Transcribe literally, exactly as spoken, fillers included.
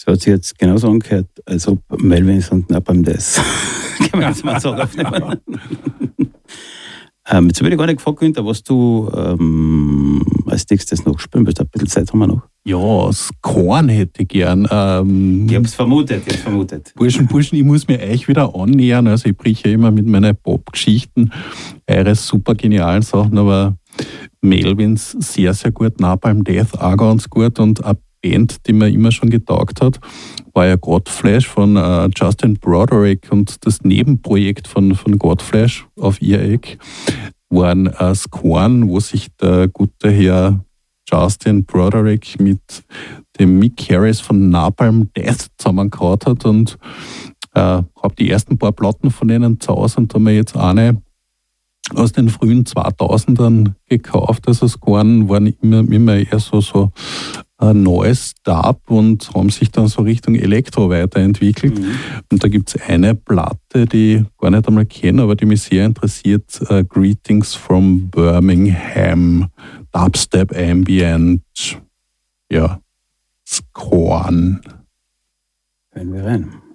Das hat sich jetzt genauso angehört, als ob Melvins und Napalm Death gemeinsam einen Song aufnehmen. ähm, jetzt habe ich gar nicht gefragt, Günther, was du ähm, als nächstes noch spielen willst. Ein bisschen Zeit haben wir noch. Ja, das Korn hätte ich gern. Ähm, ich hab's vermutet, ich hab's vermutet. Burschen, Burschen, ich muss mir euch wieder annähern. Also ich brich ja immer mit meinen Pop-Geschichten eure super genialen Sachen, aber Melvins sehr, sehr gut, Napalm Death auch ganz gut und eine Band, die mir immer schon getaugt hat, war ja Godflesh von äh, Justin Broderick und das Nebenprojekt von, von Godflesh auf ihr Eck waren äh, Scorn, wo sich der gute Herr Justin Broderick mit dem Mick Harris von Napalm Death zusammengehauen hat und äh, habe die ersten paar Platten von denen zu Hause und da haben wir jetzt eine aus den frühen zweitausendern gekauft. Also Scorn waren immer, immer eher so, so ein neues Dub und haben sich dann so Richtung Elektro weiterentwickelt. Mhm. Und da gibt es eine Platte, die ich gar nicht einmal kenne, aber die mich sehr interessiert. Uh, Greetings from Birmingham, Dubstep Ambient, ja, Scorn. Hören wir rein.